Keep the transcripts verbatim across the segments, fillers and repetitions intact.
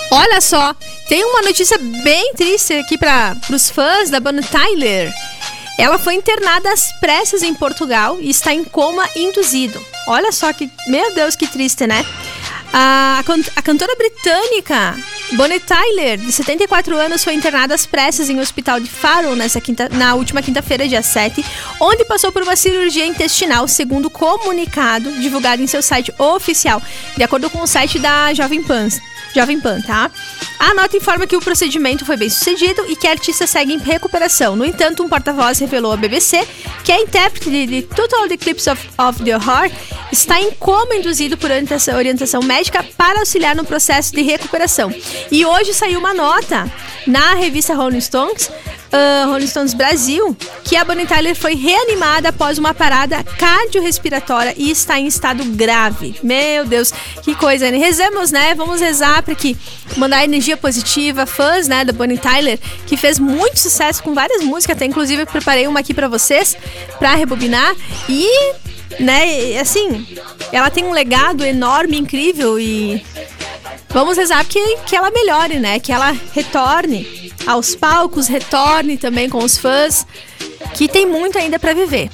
Olha só, tem uma notícia bem triste aqui para os fãs da Bonnie Tyler. Ela foi internada às pressas em Portugal e está em coma induzido. Olha só que, meu Deus, que triste, né? A, a cantora britânica Bonnie Tyler, de setenta e quatro anos, foi internada às pressas em um hospital de Faro nessa quinta, na última quinta-feira, dia sete, onde passou por uma cirurgia intestinal, segundo o comunicado divulgado em seu site oficial, de acordo com o site da Jovem Pan. Jovem Pan, tá? A nota informa que o procedimento foi bem sucedido e que a artista segue em recuperação. No entanto, um porta-voz revelou à B B C que a intérprete de Total Eclipse of, of the Heart está em coma induzido por orientação, orientação médica para auxiliar no processo de recuperação. E hoje saiu uma nota na revista Rolling Stones, Uh, Rolling Stones Brasil, que a Bonnie Tyler foi reanimada após uma parada cardiorrespiratória e está em estado grave. Meu Deus, que coisa, né? Rezemos, né? Vamos rezar para que mandar energia positiva, fãs, né, da Bonnie Tyler, que fez muito sucesso com várias músicas, até inclusive eu preparei uma aqui para vocês, para rebobinar e, né, assim, ela tem um legado enorme, incrível e vamos rezar que, que ela melhore, né? Que ela retorne aos palcos, retorne também com os fãs, que tem muito ainda pra viver.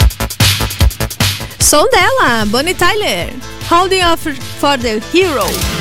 Som dela, Bonnie Tyler, Holding Off for the Hero.